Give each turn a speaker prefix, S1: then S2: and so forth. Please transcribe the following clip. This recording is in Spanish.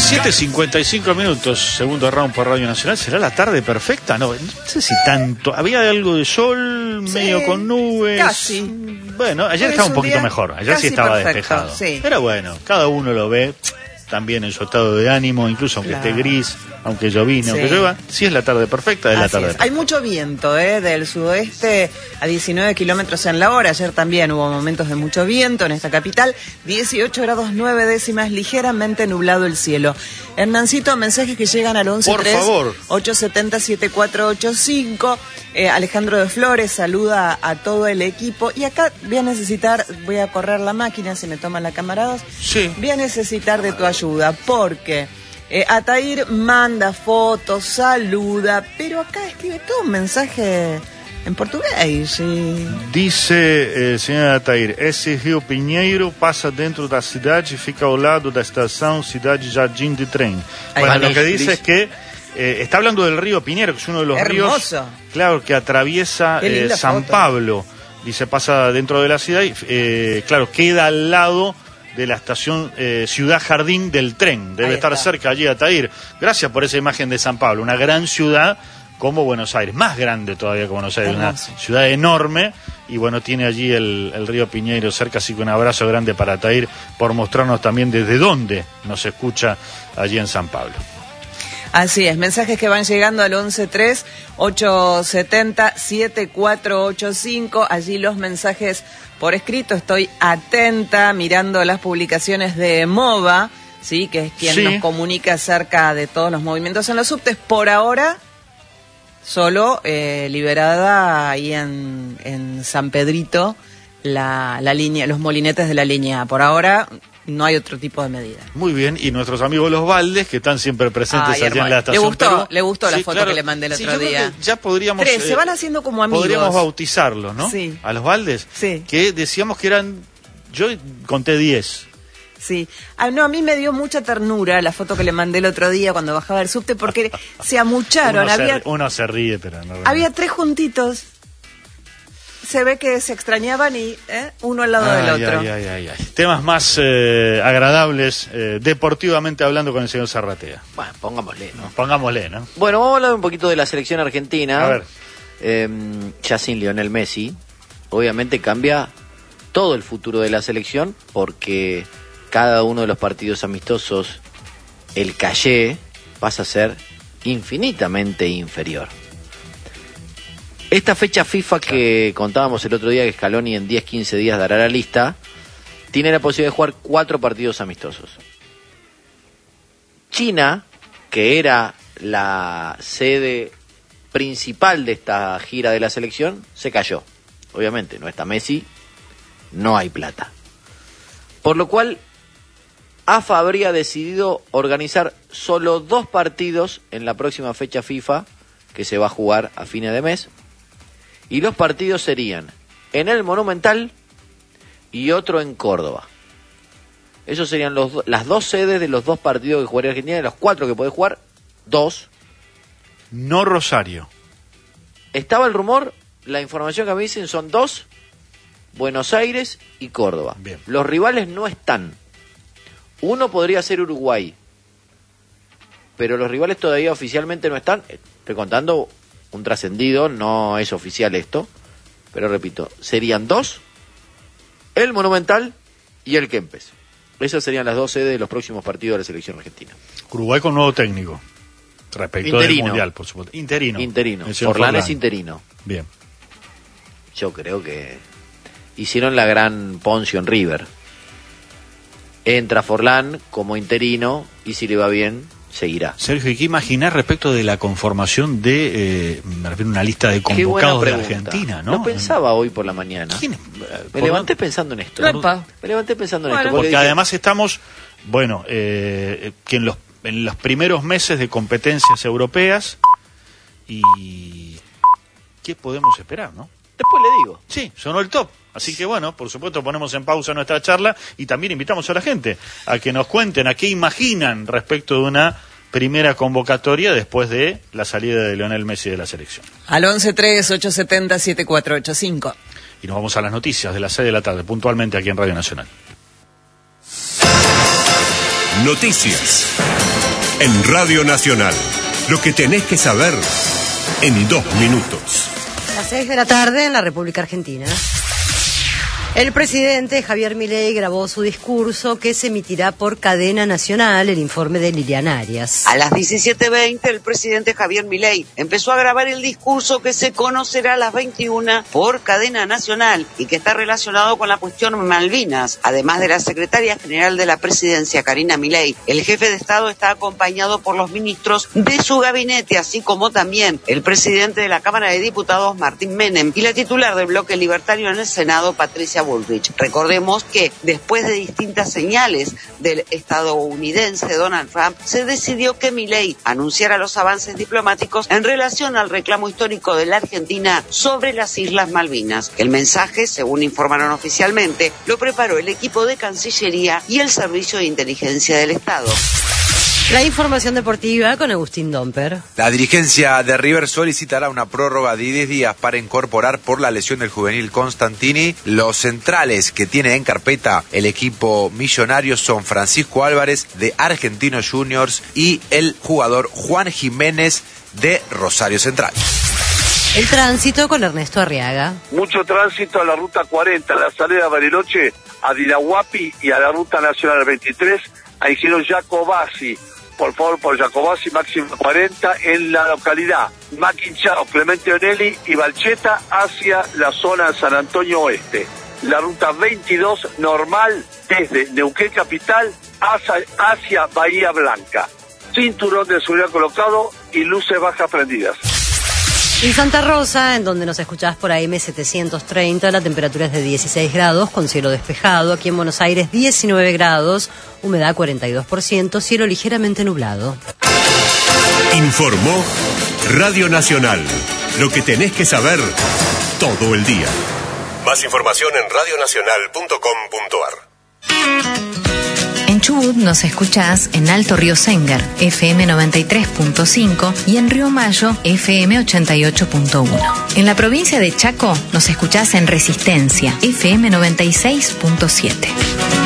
S1: 7:55, segundo round por Radio Nacional. ¿Será la tarde perfecta? No sé si tanto. Había algo de sol, medio con nubes.
S2: Casi.
S1: Bueno, ayer estaba un poquito mejor. Ayer sí estaba despejado. Sí. Pero bueno, cada uno lo ve también en su estado de ánimo, incluso aunque esté gris, aunque llovine, aunque llueva. Si es la tarde perfecta, es la tarde perfecta.
S2: Hay mucho viento, del sudoeste a 19 kilómetros en la hora. Ayer también hubo momentos de mucho viento en esta capital. 18 grados 9 décimas, ligeramente nublado el cielo. Hernancito, mensajes que llegan al 11-3-870-7485. Alejandro de Flores saluda a todo el equipo. Y acá voy a correr la máquina, si me toman la camaradas.
S1: Sí.
S2: Voy a necesitar de tu ayuda, porque Atair manda fotos, saluda, pero acá escribe todo un mensaje en portugués. Sí.
S1: Dice, señora Atair, esse Rio Pinheiro pasa dentro da cidade y fica ao lado da estación Cidade Jardim de Trem. Bueno, lo que dice es que está hablando del río Pinheiro, que es uno de los ríos, claro, que atraviesa San Pablo. Dice, pasa dentro de la ciudad y, claro, queda al lado de la estación Ciudad Jardín del tren. Debe estar cerca allí, Atair. Gracias por esa imagen de San Pablo, una gran ciudad como Buenos Aires, más grande todavía que Buenos Aires, una ciudad enorme, y bueno, tiene allí el río Pinheiro cerca, así que un abrazo grande para Atair por mostrarnos también desde dónde nos escucha allí en San Pablo.
S2: Así es, mensajes que van llegando al 11-3-870-7485, allí los mensajes por escrito. Estoy atenta mirando las publicaciones de MOVA, ¿sí? Que es quien nos comunica acerca de todos los movimientos en los subtes. Por ahora, solo liberada ahí en San Pedrito la línea, los molinetes de la línea A. Por ahora no hay otro tipo de medida.
S1: Muy bien, y nuestros amigos los Valdes, que están siempre presentes allá en la estación.
S2: Le gustó la foto que le mandé el otro día.
S1: Ya podríamos...
S2: se van haciendo como amigos.
S1: Podríamos bautizarlos, ¿no?
S2: Sí.
S1: A los Valdes.
S2: Sí.
S1: Que decíamos que eran... Yo conté 10.
S2: Sí. A mí me dio mucha ternura la foto que le mandé el otro día cuando bajaba del subte, porque se amucharon.
S1: Uno se ríe, pero no.
S2: Había 3 juntitos. Se ve que se extrañaban y uno al lado del otro.
S1: Temas más agradables, deportivamente hablando, con el señor Zarratea.
S3: Bueno, pongámosle, ¿no?
S1: Bueno,
S3: vamos a hablar un poquito de la selección argentina.
S1: A ver.
S3: Ya sin Lionel Messi, obviamente cambia todo el futuro de la selección, porque cada uno de los partidos amistosos, el caché pasa a ser infinitamente inferior. Esta fecha FIFA que contábamos el otro día, que Scaloni en 10-15 días dará la lista, tiene la posibilidad de jugar 4 partidos amistosos. China, que era la sede principal de esta gira de la selección, se cayó. Obviamente, no está Messi, no hay plata. Por lo cual, AFA habría decidido organizar solo 2 partidos en la próxima fecha FIFA, que se va a jugar a fines de mes. Y los partidos serían en el Monumental y otro en Córdoba. Esos serían las 2 sedes de los 2 partidos que jugaría Argentina. De los 4 que puede jugar, 2.
S1: No Rosario.
S3: Estaba el rumor, la información que me dicen son 2, Buenos Aires y Córdoba.
S1: Bien.
S3: Los rivales no están. Uno podría ser Uruguay, pero los rivales todavía oficialmente no están. Estoy contando un trascendido, no es oficial esto, pero repito, serían 2, el Monumental y el Kempes. Esas serían las 2 sedes de los próximos partidos de la selección argentina.
S1: Uruguay con nuevo técnico, respecto del Mundial, por supuesto. Interino.
S3: Forlán es interino.
S1: Bien.
S3: Yo creo que hicieron la gran Poncio en River. Entra Forlán como interino y si le va bien, seguirá.
S1: Sergio, ¿y qué imaginar respecto de la conformación de, me refiero a una lista de convocados de Argentina, ¿no?
S3: Lo pensaba hoy por la mañana. Me levanté pensando en esto.
S1: Porque además estamos, que en los primeros meses de competencias europeas, y ¿qué podemos esperar, no?
S3: Después le digo.
S1: Sí, sonó el top. Así que bueno, por supuesto ponemos en pausa nuestra charla y también invitamos a la gente a que nos cuenten a qué imaginan respecto de una primera convocatoria después de la salida de Lionel Messi de la selección.
S2: Al 11-3-870-7485.
S1: Y nos vamos a las noticias de las 6 de la tarde, puntualmente aquí en Radio Nacional.
S4: Noticias. en Radio Nacional. Lo que tenés que saber en 2 minutos.
S5: Las 6 de la tarde en la República Argentina. El presidente Javier Milei grabó su discurso que se emitirá por cadena nacional, el informe de Liliana Arias.
S6: A las 17:20 el presidente Javier Milei empezó a grabar el discurso que se conocerá a las 21 por cadena nacional y que está relacionado con la cuestión Malvinas. Además de la secretaria general de la presidencia, Karina Milei, el jefe de Estado está acompañado por los ministros de su gabinete, así como también el presidente de la Cámara de Diputados, Martín Menem, y la titular del bloque libertario en el Senado, Patricia Bullrich. Recordemos que después de distintas señales del estadounidense Donald Trump, se decidió que Milei anunciara los avances diplomáticos en relación al reclamo histórico de la Argentina sobre las Islas Malvinas. El mensaje, según informaron oficialmente, lo preparó el equipo de Cancillería y el Servicio de Inteligencia del Estado.
S5: La información deportiva con Agustín Domper.
S7: La dirigencia de River solicitará una prórroga de 10 días para incorporar por la lesión del juvenil Constantini. Los centrales que tiene en carpeta el equipo millonario son Francisco Álvarez de Argentinos Juniors y el jugador Juan Jiménez de Rosario Central.
S5: El tránsito con Ernesto Arriaga.
S8: Mucho tránsito a la ruta 40, a la salida de Bariloche, a Dirahuapi y a la ruta nacional 23, a Ingeniero Jacobasi. Por favor, por Jacobasi, máximo 40 en la localidad Maquinchao, Clemente Onelli y Balcheta hacia la zona de San Antonio Oeste. La ruta 22 normal desde Neuquén Capital hacia Bahía Blanca. Cinturón de seguridad colocado y luces bajas prendidas.
S5: En Santa Rosa, en donde nos escuchás por AM 730, la temperatura es de 16 grados, con cielo despejado. Aquí en Buenos Aires, 19 grados, humedad 42%, cielo ligeramente nublado.
S4: Informó Radio Nacional. Lo que tenés que saber todo el día. Más información en radionacional.com.ar.
S9: En Chubut nos escuchás en Alto Río Sengar, FM 93.5 y en Río Mayo, FM 88.1. En la provincia de Chaco nos escuchás en Resistencia, FM 96.7.